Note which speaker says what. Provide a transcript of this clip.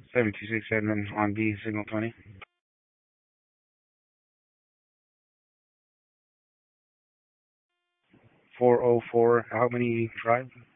Speaker 1: 726 Edmund on B, signal 20. 404 Albany Drive.